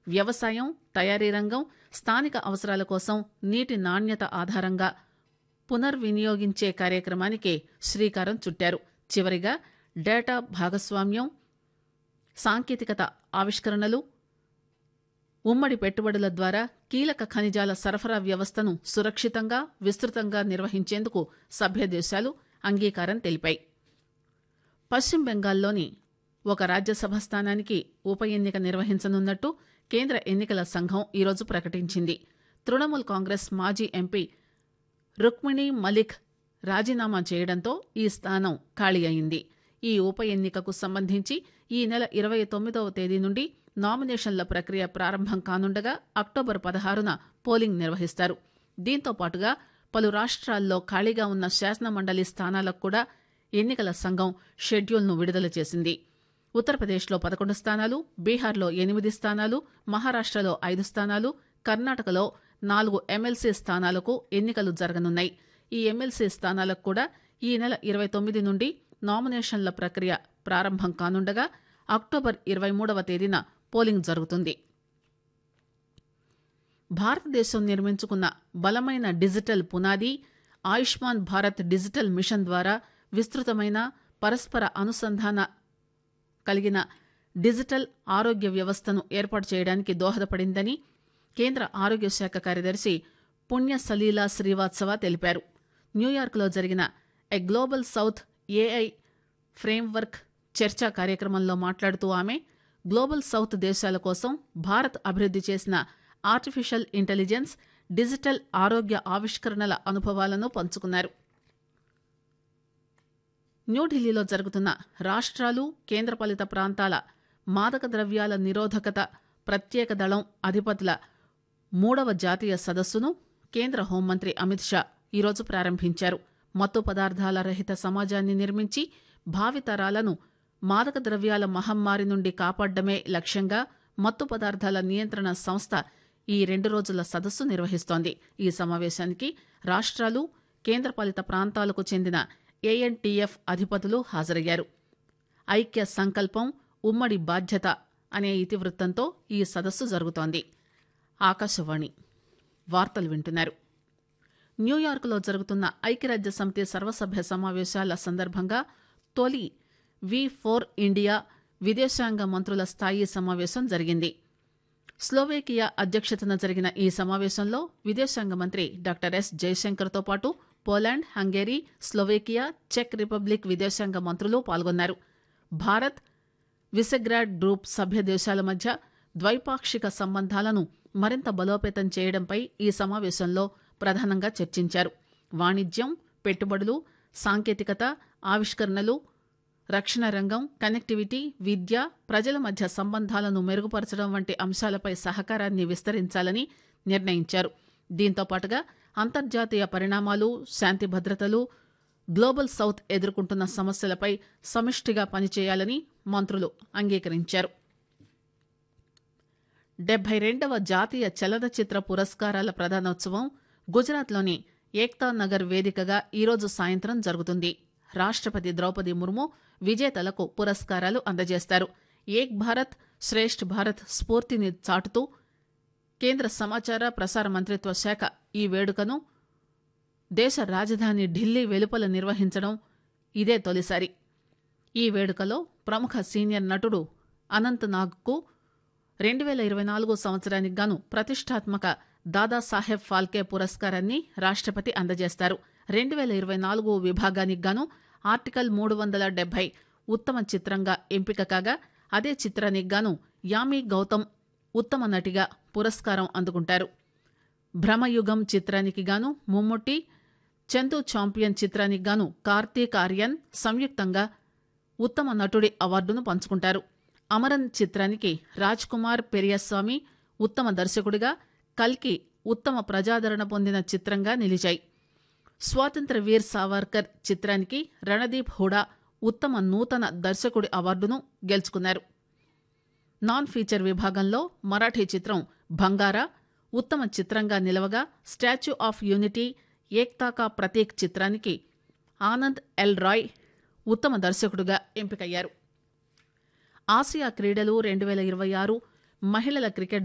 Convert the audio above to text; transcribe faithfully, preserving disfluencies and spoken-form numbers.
వ్యవసాయం, తయారీ రంగం, స్థానిక అవసరాల కోసం నీటి నాణ్యత ఆధారంగా పునర్వినియోగించే కార్యక్రమానికి శ్రీకారం చుట్టారు. చివరిగా డేటా భాగస్వామ్యం, సాంకేతికత ఆవిష్కరణలు, ఉమ్మడి పెట్టుబడుల ద్వారా కీలక ఖనిజాల సరఫరా వ్యవస్థను సురక్షితంగా, విస్తృతంగా నిర్వహించేందుకు సభ్య దేశాలు అంగీకారం తెలిపాయి. పశ్చిమ బెంగాల్లోని ఒక రాజ్యసభ స్థానానికి ఉప ఎన్నిక నిర్వహించనున్నట్టు కేంద్ర ఎన్నికల సంఘం ఈరోజు ప్రకటించింది. తృణమూల్ కాంగ్రెస్ మాజీ ఎంపీ రుక్మిణి మలిక్ రాజీనామా చేయడంతో ఈ స్థానం ఖాళీ అయింది. ఈ ఉప ఎన్నికకు సంబంధించి ఈ నెల ఇరవై తొమ్మిదవ తేదీ నుండి నామినేషన్ల ప్రక్రియ ప్రారంభం కానుండగా అక్టోబర్ పదహారున పోలింగ్ నిర్వహిస్తారు. దీంతో పాటుగా పలు రాష్ట్రాల్లో ఖాళీగా ఉన్న శాసనమండలి స్థానాలకు కూడా ఎన్నికల సంఘం షెడ్యూల్ను విడుదల చేసింది. ఉత్తరప్రదేశ్లో పదకొండు స్థానాలు, బీహార్లో ఎనిమిది స్థానాలు, మహారాష్టలో ఐదు స్థానాలు, కర్ణాటకలో నాలుగు ఎమ్మెల్సీ స్థానాలకు ఎన్నికలు జరగనున్నాయి. ఈ ఎమ్మెల్సీ స్థానాలకు కూడా ఈ నెల ఇరవై తొమ్మిది నుండి నామినేషన్ల ప్రక్రియ ప్రారంభం కానుండగా అక్టోబర్ ఇరవై మూడవ తేదీన పోలింగ్ జరుగుతుంది. భారతదేశం నిర్మించుకున్న బలమైన డిజిటల్ పునాది ఆయుష్మాన్ భారత్ డిజిటల్ మిషన్ ద్వారా విస్తృతమైన పరస్పర అనుసంధాన కలిగిన డిజిటల్ ఆరోగ్య వ్యవస్థను ఏర్పాటు చేయడానికి దోహదపడిందని కేంద్ర ఆరోగ్య శాఖ కార్యదర్శి పుణ్య సలీలా శ్రీవాత్సవ తెలిపారు. న్యూయార్క్లో జరిగిన a global south AI framework చర్చా కార్యక్రమంలో మాట్లాడుతూ ఆమె గ్లోబల్ సౌత్ దేశాల కోసం భారత్ అభివృద్ది చేసిన ఆర్టిఫిషియల్ ఇంటెలిజెన్స్, డిజిటల్ ఆరోగ్య ఆవిష్కరణల అనుభవాలను పంచుకున్నారు. న్యూఢిల్లీలో జరుగుతున్న రాష్ట్రాలు, కేంద్రపాలిత ప్రాంతాల మాదక ద్రవ్యాల నిరోధకత ప్రత్యేక దళం అధిపతుల మూడవ జాతీయ సదస్సును కేంద్ర హోంమంత్రి అమిత్ షా ఈరోజు ప్రారంభించారు. మత్తు పదార్థాల రహిత సమాజాన్ని నిర్మించి భావితరాలను మాదక ద్రవ్యాల మహమ్మారి నుండి కాపాడమే లక్ష్యంగా మత్తు పదార్థాల నియంత్రణ సంస్థ ఈ రెండు రోజుల సదస్సు నిర్వహిస్తోంది. ఈ సమావేశానికి రాష్ట్రాలు, కేంద్రపాలిత ప్రాంతాలకు చెందిన ఏఎన్టీఎఫ్ అధిపతులు హాజరయ్యారు. ఐక్య సంకల్పం, ఉమ్మడి బాధ్యత అనే ఇతివృత్తంతో ఈ సదస్సు జరుగుతోంది. ఆకాశవాణి వార్తలు వింటున్నారు. న్యూయార్క్లో జరుగుతున్న ఐక్యరాజ్య సమితి సర్వసభ్య సమావేశాల సందర్భంగా తొలి వి ఫోర్ ఇండియా విదేశాంగ మంత్రుల స్థాయి సమావేశం జరిగింది. స్లోవేకియా అధ్యక్షతన జరిగిన ఈ సమావేశంలో విదేశాంగ మంత్రి డాక్టర్ ఎస్ జయశంకర్తో పాటు Poland, Hungary, Slovakia, check republic విదేశాంగ మంత్రులు పాల్గొన్నారు. భారత్, విసెగ్రాడ్ గ్రూప్ సభ్య దేశాల మధ్య ద్వైపాక్షిక సంబంధాలను మరింత బలోపేతం చేయడంపై ఈ సమావేశంలో ప్రధానంగా చర్చించారు. వాణిజ్యం, పెట్టుబడులు, సాంకేతికత, ఆవిష్కరణలు, రక్షణ రంగం, కనెక్టివిటీ, విద్య, ప్రజల మధ్య సంబంధాలను మెరుగుపరచడం వంటి అంశాలపై సహకారాన్ని విస్తరించాలని నిర్ణయించారు. దీంతో పాటుగా అంతర్జాతీయ పరిణామాలు, శాంతి భద్రతలు, గ్లోబల్ సౌత్ ఎదుర్కొంటున్న సమస్యలపై సమిష్టిగా పనిచేయాలని మంత్రులు అంగీకరించారు. డెబ్బై రెండవ జాతీయ చలనచిత్ర పురస్కారాల ప్రదానోత్సవం గుజరాత్లోని ఏక్తా నగర్ వేదికగా ఈరోజు సాయంత్రం జరుగుతుంది. రాష్టపతి ద్రౌపది ముర్ము విజేతలకు పురస్కారాలు అందజేస్తారు. ఏక్ భారత్ శ్రేష్ఠ్ భారత్ స్ఫూర్తిని చాటుతూ కేంద్ర సమాచార ప్రసార మంత్రిత్వ శాఖ ఈ వేడుకను దేశ రాజధాని ఢిల్లీ వెలుపల నిర్వహించడం ఇదే తొలిసారి. ఈ వేడుకలో ప్రముఖ సీనియర్ నటుడు అనంత్ నాగ్కు రెండు వేల ఇరవై నాలుగు సంవత్సరానికి గాను ప్రతిష్టాత్మక దాదాసాహెబ్ ఫాల్కే పురస్కారాన్ని రాష్టపతి అందజేస్తారు. రెండు వేల ఇరవై నాలుగు విభాగానికి గాను ఆర్టికల్ మూడు వందల డెబ్బై ఉత్తమ చిత్రంగా ఎంపిక కాగా, అదే చిత్రానికి గాను యామి గౌతమ్ ఉత్తమ నటిగా పురస్కారం అందుకుంటారు. భ్రమయుగం చిత్రానికి గాను మమ్ముట్టి, చందు ఛాంపియన్ చిత్రానికి గాను కార్తీక్ ఆర్యన్ సంయుక్తంగా ఉత్తమ నటుడి అవార్డును పంచుకుంటారు. అమరన్ చిత్రానికి రాజ్ కుమార్ పెరియస్వామి ఉత్తమ దర్శకుడిగా, కల్కి ఉత్తమ ప్రజాదరణ పొందిన చిత్రంగా నిలిచాయి. స్వాతంత్ర వీర్ సావర్కర్ చిత్రానికి రణదీప్ హుడా ఉత్తమ నూతన దర్శకుడి అవార్డును గెలుచుకున్నారు. నాన్ ఫీచర్ విభాగంలో మరాఠీ చిత్రం బంగారా ఉత్తమ చిత్రంగా నిలవగా, స్టాచ్యూ ఆఫ్ యూనిటీ, ఏక్తా కా ప్రతీక్ చిత్రానికి ఆనంద్ ఎల్ రాయ్ ఉత్తమ దర్శకుడిగా ఎంపికయ్యారు. ఆసియా క్రీడలు రెండు వేల ఇరవై ఆరు మహిళల క్రికెట్